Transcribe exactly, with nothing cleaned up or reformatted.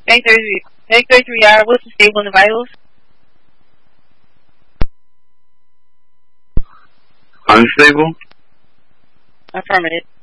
Make thirty-three, make thirty-three hour, what's the stable in the vitals? Unstable? Affirmative.